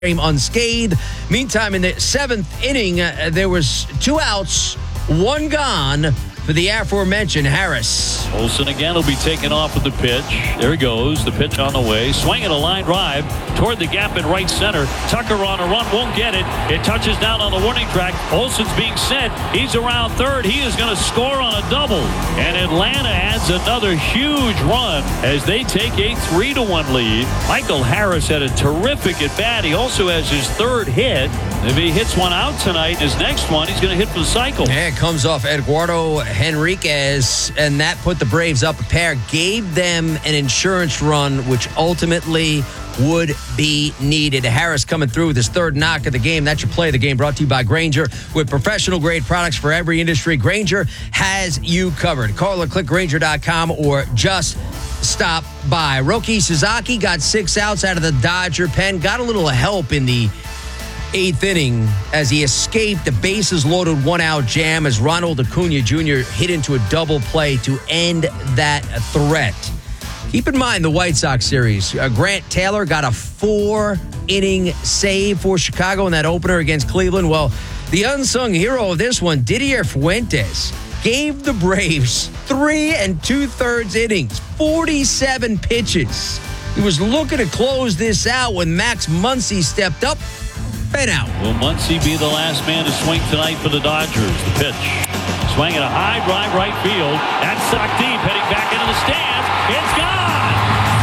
unscathed. Meantime, in the seventh inning, there was 2 outs, 1 gone for the aforementioned Harris. Olsen again will be taken off with the pitch. There he goes. The pitch on the way. Swinging a line drive toward the gap in right center. Tucker on a run. Won't get it. It touches down on the warning track. Olsen's being set. He's around third. He is going to score on a double. And Atlanta adds another huge run as they take a 3-1 lead. Michael Harris had a terrific at bat. He also has his third hit. If he hits one out tonight, his next one, he's going to hit for the cycle. Yeah, it comes off Eduardo Henriquez, and that put the Braves up a pair, gave them an insurance run, which ultimately would be needed. Harris coming through with his third knock of the game. That's your play of the game, brought to you by Grainger. With professional-grade products for every industry, Grainger has you covered. Call or click Grainger.com or just stop by. Roki Sasaki got 6 outs out of the Dodger pen. Got a little help in the 8th inning as he escaped the bases-loaded 1-out jam as Ronald Acuna Jr. hit into a double play to end that threat. Keep in mind the White Sox series. Grant Taylor got a 4-inning save for Chicago in that opener against Cleveland. Well, the unsung hero of this one, Didier Fuentes, gave the Braves 3 2/3 innings, 47 pitches. He was looking to close this out when Max Muncy stepped up. Been out. Will Muncy be the last man to swing tonight for the Dodgers? The pitch. Swinging a high drive right field. That's sucked deep, heading back into the stands. It's gone!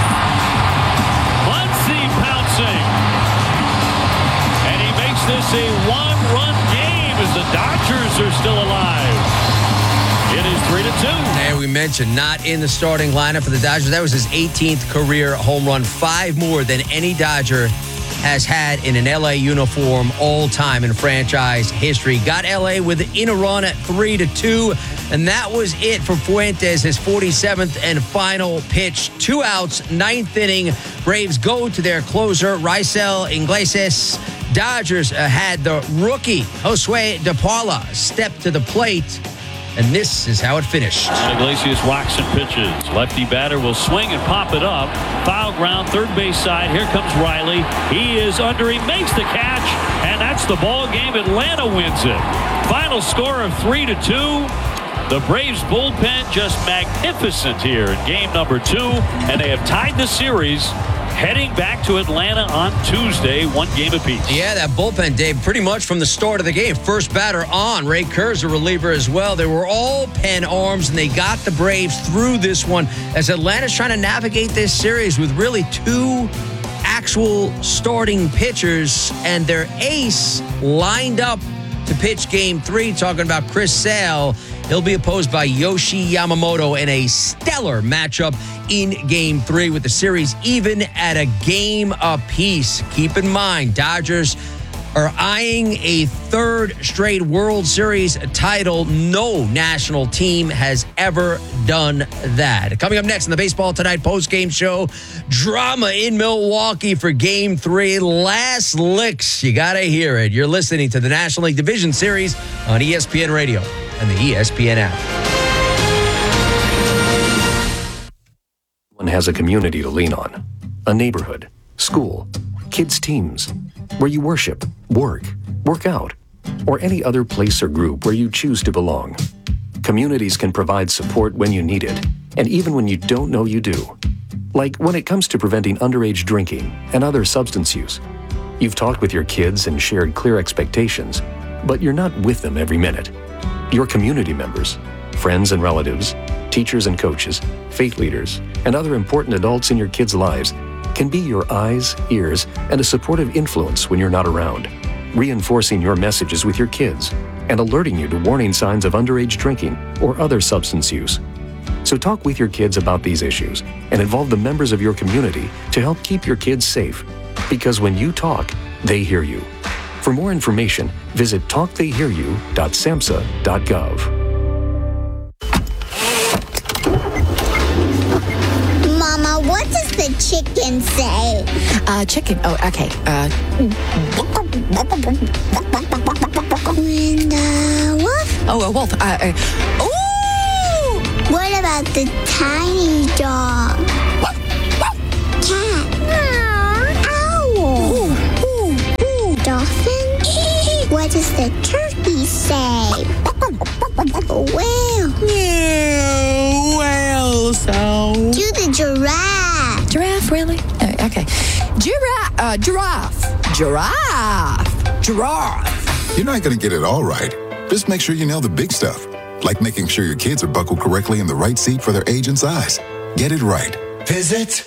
Muncy pouncing. And he makes this a 1-run game as the Dodgers are still alive. It is 3-2. And we mentioned not in the starting lineup for the Dodgers. That was his 18th career home run, 5 more than any Dodger has had in an LA uniform all time in franchise history. Got LA within a run at 3-2, and that was it for Fuentes, his 47th and final pitch. 2 outs, 9th inning. Braves go to their closer, Raisel Iglesias. Dodgers had the rookie, Josue De Paula, step to the plate, and this is how it finished. Iglesias rocks and pitches. Lefty batter will swing and pop it up. Foul ground, third base side. Here comes Riley. He is under. He makes the catch, and that's the ball game. Atlanta wins it. Final score of 3-2. The Braves bullpen just magnificent here in game number 2, and they have tied the series. Heading back to Atlanta on Tuesday, 1 game apiece. Yeah, that bullpen, Dave, pretty much from the start of the game. First batter on, Ray Kerr's a reliever as well. They were all pen arms, and they got the Braves through this one as Atlanta's trying to navigate this series with really 2 actual starting pitchers and their ace lined up to pitch game 3. Talking about Chris Sale. He'll be opposed by Yoshi Yamamoto in a stellar matchup in Game 3 with the series even at a game apiece. Keep in mind, Dodgers are eyeing a 3rd straight World Series title. No national team has ever done that. Coming up next on the Baseball Tonight postgame show, drama in Milwaukee for Game 3. Last licks. You got to hear it. You're listening to the National League Division Series on ESPN Radio and the ESPN app. One has a community to lean on, a neighborhood, school, kids' teams, where you worship, work out, or any other place or group where you choose to belong. Communities can provide support when you need it, and even when you don't know you do. Like when it comes to preventing underage drinking and other substance use. You've talked with your kids and shared clear expectations, but you're not with them every minute. Your community members, friends and relatives, teachers and coaches, faith leaders, and other important adults in your kids' lives can be your eyes, ears, and a supportive influence when you're not around, reinforcing your messages with your kids and alerting you to warning signs of underage drinking or other substance use. So talk with your kids about these issues and involve the members of your community to help keep your kids safe. Because when you talk, they hear you. For more information, visit talktheyhearyou.samhsa.gov. Mama, what does the chicken say? Chicken. Oh, okay. And wolf? Oh, a wolf. Ooh! What about the tiny dog? Cat? the turkey say? Well, Well, so. do the giraffe. Giraffe, really? Okay. Giraffe. You're not going to get it all right. Just make sure you nail the big stuff, like making sure your kids are buckled correctly in the right seat for their age and size. Get it right. Visit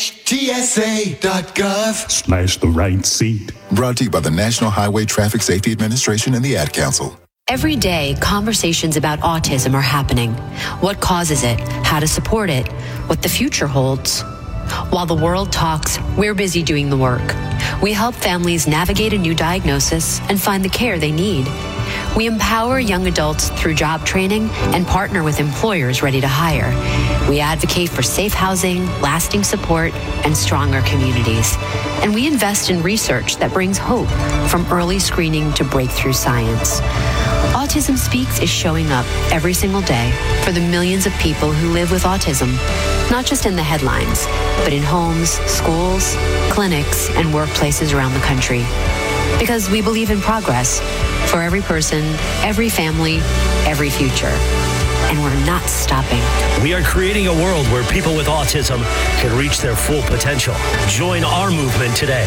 NHTSA.gov. Smash the right seat. Brought to you by the National Highway Traffic Safety Administration and the Ad Council. Every day, conversations about autism are happening. What causes it, how to support it, what the future holds. While the world talks, we're busy doing the work. We help families navigate a new diagnosis and find the care they need. We empower young adults through job training and partner with employers ready to hire. We advocate for safe housing, lasting support, and stronger communities. And we invest in research that brings hope from early screening to breakthrough science. Autism Speaks is showing up every single day for the millions of people who live with autism, not just in the headlines, but in homes, schools, clinics, and workplaces around the country. Because we believe in progress for every person, every family, every future. And we're not stopping. We are creating a world where people with autism can reach their full potential. Join our movement today.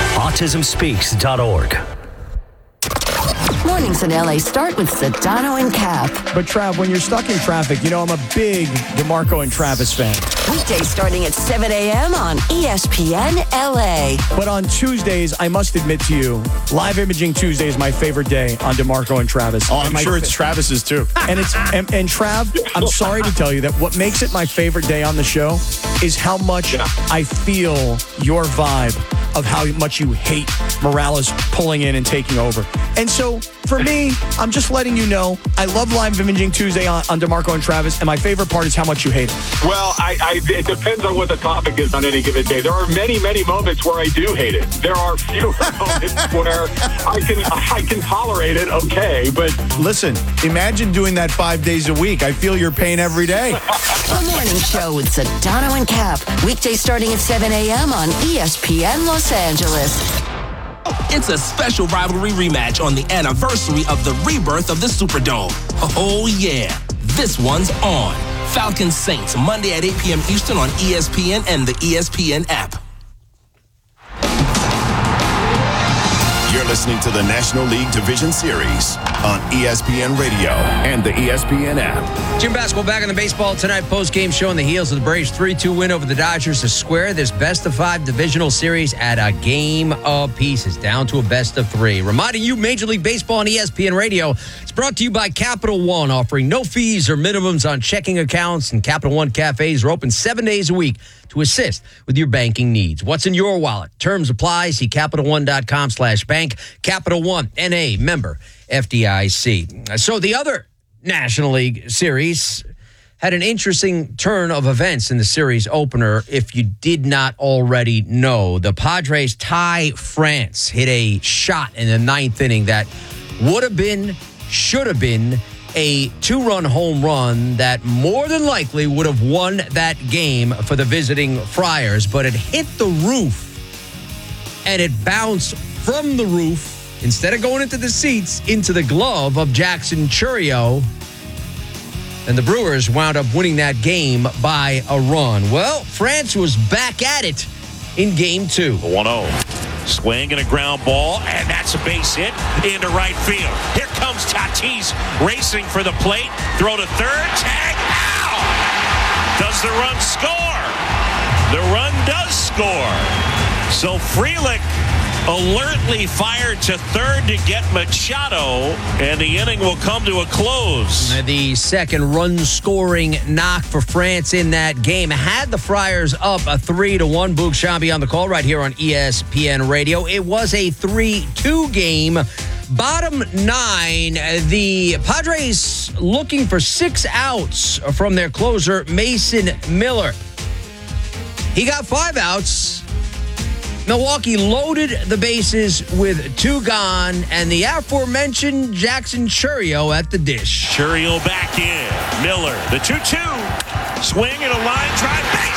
AutismSpeaks.org. Mornings in LA start with Sedano and Cap. But Trav, when you're stuck in traffic, you know I'm a big DeMarco and Travis fan. Weekdays starting at 7 a.m. on ESPN LA. But on Tuesdays, I must admit to you, Live Imaging Tuesday is my favorite day on DeMarco and Travis. Oh, I'm sure it's Travis's too. And Trav, I'm sorry to tell you that what makes it my favorite day on the show is how much I feel your vibe of how much you hate Morales pulling in and taking over. And so, for me, I'm just letting you know, I love Live Imaging Tuesday on DeMarco and Travis, and my favorite part is how much you hate it. Well, it depends on what the topic is on any given day. There are many, many moments where I do hate it. There are fewer moments where I can tolerate it, okay, but... Listen, imagine doing that 5 days a week. I feel your pain every day. The Morning Show with Sedano and Cap. Weekdays starting at 7 a.m. on ESPN Los Angeles. It's a special rivalry rematch on the anniversary of the rebirth of the Superdome. Oh, yeah. This one's on. Falcons Saints, Monday at 8 p.m. Eastern on ESPN and the ESPN app. You're listening to the National League Division Series on ESPN Radio and the ESPN app. Jim Basketball back on the baseball tonight. Post-game show on the heels of the Braves' 3-2 win over the Dodgers to square this best-of-5 divisional series at a game apiece. It's down to a best-of-3. Reminding you, Major League Baseball on ESPN Radio is brought to you by Capital One, offering no fees or minimums on checking accounts, and Capital One cafes are open 7 days a week to assist with your banking needs. What's in your wallet? Terms apply. See CapitalOne.com/bank. Capital One, N.A., member FDIC. So the other National League series had an interesting turn of events in the series opener. If you did not already know, the Padres tie France, hit a shot in the ninth inning that would have been, should have been, a 2-run home run that more than likely would have won that game for the visiting Friars, but it hit the roof and it bounced from the roof, instead of going into the seats, into the glove of Jackson Chourio. And the Brewers wound up winning that game by a run. Well, France was back at it in game 2. 1-0. Swing and a ground ball, and that's a base hit into right field. Here comes Tatis racing for the plate. Throw to third. Tag. Ow! Does the run score? The run does score. So Frelick alertly fired to third to get Machado, and the inning will come to a close. The second run-scoring knock for France in that game had the Friars up a 3-1. Boog Shambi on the call right here on ESPN Radio. It was a 3-2 game. Bottom 9, the Padres looking for 6 outs from their closer, Mason Miller. He got 5 outs. Milwaukee loaded the bases with 2 gone, and the aforementioned Jackson Chourio at the dish. Chourio back in. Miller, the 2-2. Swing and a line drive. Bang!